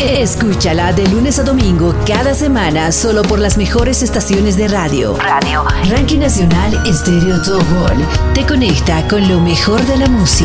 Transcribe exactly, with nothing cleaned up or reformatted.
Escúchala de lunes a domingo cada semana solo por las mejores estaciones de radio. Radio. Ranking Nacional Estéreo Top Vol te conecta con lo mejor de la música.